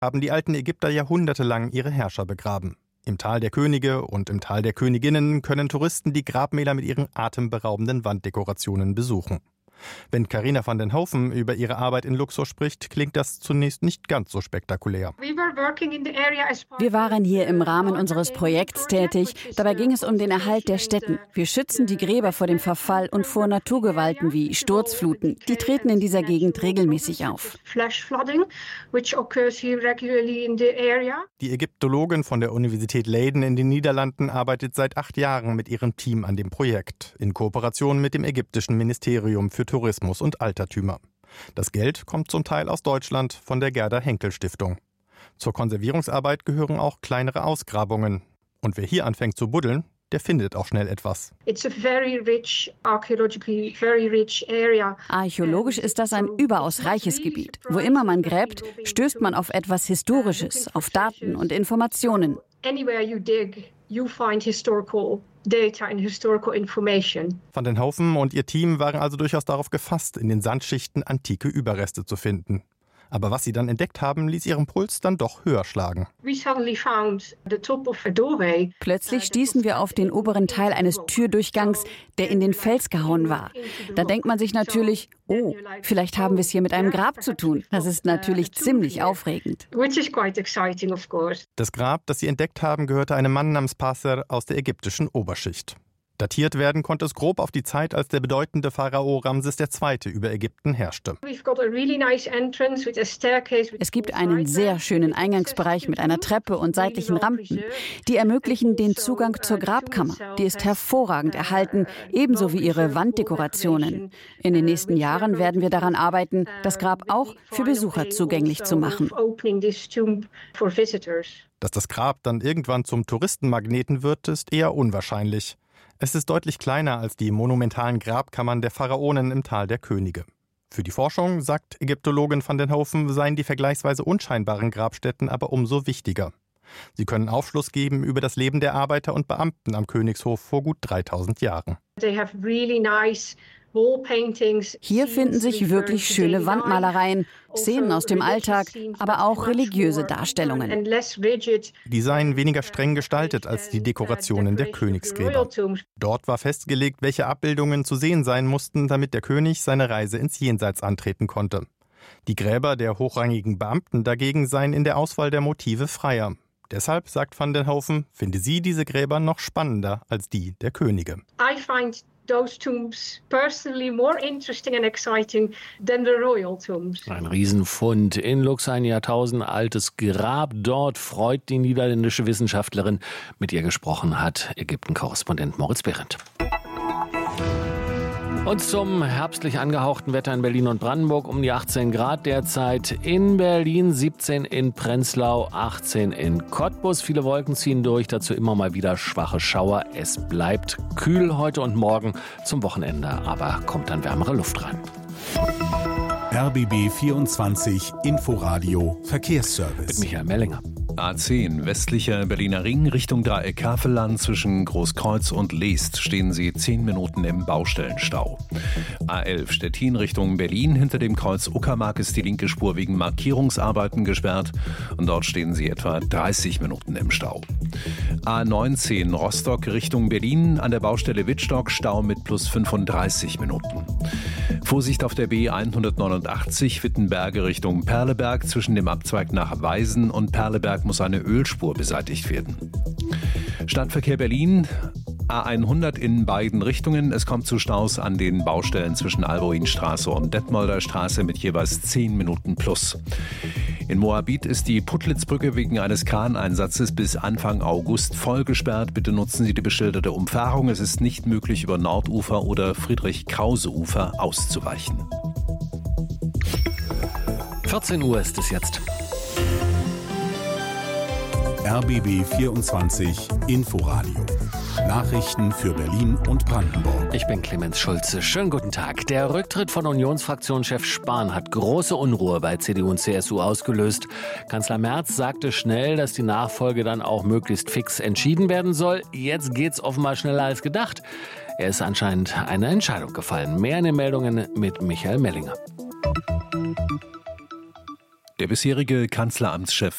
haben die alten Ägypter jahrhundertelang ihre Herrscher begraben. Im Tal der Könige und im Tal der Königinnen können Touristen die Grabmäler mit ihren atemberaubenden Wanddekorationen besuchen. Wenn Carina van den Hoven über ihre Arbeit in Luxor spricht, klingt das zunächst nicht ganz so spektakulär. Wir waren hier im Rahmen unseres Projekts tätig. Dabei ging es um den Erhalt der Stätten. Wir schützen die Gräber vor dem Verfall und vor Naturgewalten wie Sturzfluten. Die treten in dieser Gegend regelmäßig auf. Die Ägyptologin von der Universität Leiden in den Niederlanden arbeitet seit 8 Jahren mit ihrem Team an dem Projekt, in Kooperation mit dem ägyptischen Ministerium für Tourismus und Altertümer. Das Geld kommt zum Teil aus Deutschland von der Gerda-Henkel-Stiftung. Zur Konservierungsarbeit gehören auch kleinere Ausgrabungen. Und wer hier anfängt zu buddeln, der findet auch schnell etwas. Archäologisch ist das ein überaus reiches Gebiet. Wo immer man gräbt, stößt man auf etwas Historisches, auf Daten und Informationen. Van den Hoven und ihr Team waren also durchaus darauf gefasst, in den Sandschichten antike Überreste zu finden. Aber was sie dann entdeckt haben, ließ ihren Puls dann doch höher schlagen. Plötzlich stießen wir auf den oberen Teil eines Türdurchgangs, der in den Fels gehauen war. Da denkt man sich natürlich, oh, vielleicht haben wir es hier mit einem Grab zu tun. Das ist natürlich ziemlich aufregend. Das Grab, das sie entdeckt haben, gehörte einem Mann namens Passer aus der ägyptischen Oberschicht. Datiert werden konnte es grob auf die Zeit, als der bedeutende Pharao Ramses II. Über Ägypten herrschte. Es gibt einen sehr schönen Eingangsbereich mit einer Treppe und seitlichen Rampen. Die ermöglichen den Zugang zur Grabkammer. Die ist hervorragend erhalten, ebenso wie ihre Wanddekorationen. In den nächsten Jahren werden wir daran arbeiten, das Grab auch für Besucher zugänglich zu machen. Dass das Grab dann irgendwann zum Touristenmagneten wird, ist eher unwahrscheinlich. Es ist deutlich kleiner als die monumentalen Grabkammern der Pharaonen im Tal der Könige. Für die Forschung, sagt Ägyptologin van den Hoven, seien die vergleichsweise unscheinbaren Grabstätten aber umso wichtiger. Sie können Aufschluss geben über das Leben der Arbeiter und Beamten am Königshof vor gut 3000 Jahren. Hier finden sich wirklich schöne Wandmalereien, Szenen aus dem Alltag, aber auch religiöse Darstellungen. Die seien weniger streng gestaltet als die Dekorationen der Königsgräber. Dort war festgelegt, welche Abbildungen zu sehen sein mussten, damit der König seine Reise ins Jenseits antreten konnte. Die Gräber der hochrangigen Beamten dagegen seien in der Auswahl der Motive freier. Deshalb, sagt van den Hoven, finde sie diese Gräber noch spannender als die der Könige. Ein Riesenfund in Luxor, ein jahrtausendaltes Grab. Dort freut die niederländische Wissenschaftlerin. Mit ihr gesprochen hat Ägypten-Korrespondent Moritz Behrendt. Und zum herbstlich angehauchten Wetter in Berlin und Brandenburg um die 18 Grad derzeit. In Berlin 17, in Prenzlau 18, in Cottbus. Viele Wolken ziehen durch, dazu immer mal wieder schwache Schauer. Es bleibt kühl heute und morgen zum Wochenende, aber kommt dann wärmere Luft rein. RBB 24 Inforadio Verkehrsservice. Mit Michael Mellinger. A10 westlicher Berliner Ring Richtung Dreieck Havelland zwischen Großkreuz und Leest stehen Sie 10 Minuten im Baustellenstau. A11 Stettin Richtung Berlin, hinter dem Kreuz Uckermark ist die linke Spur wegen Markierungsarbeiten gesperrt und dort stehen Sie etwa 30 Minuten im Stau. A19 Rostock Richtung Berlin, an der Baustelle Wittstock Stau mit plus 35 Minuten. Vorsicht auf der B189 Wittenberge Richtung Perleberg, zwischen dem Abzweig nach Weisen und Perleberg muss eine Ölspur beseitigt werden. Stadtverkehr Berlin, A100 in beiden Richtungen. Es kommt zu Staus an den Baustellen zwischen Alboinstraße und Detmolder Straße mit jeweils 10 Minuten plus. In Moabit ist die Puttlitzbrücke wegen eines Kraneinsatzes bis Anfang August voll gesperrt. Bitte nutzen Sie die beschilderte Umfahrung. Es ist nicht möglich, über Nordufer oder Friedrich-Krause-Ufer auszuweichen. 14 Uhr ist es jetzt. RBB 24 Inforadio. Nachrichten für Berlin und Brandenburg. Ich bin Clemens Schulze. Schönen guten Tag. Der Rücktritt von Unionsfraktionschef Spahn hat große Unruhe bei CDU und CSU ausgelöst. Kanzler Merz sagte schnell, dass die Nachfolge dann auch möglichst fix entschieden werden soll. Jetzt geht's offenbar schneller als gedacht. Er ist anscheinend eine Entscheidung gefallen. Mehr in den Meldungen mit Michael Mellinger. Der bisherige Kanzleramtschef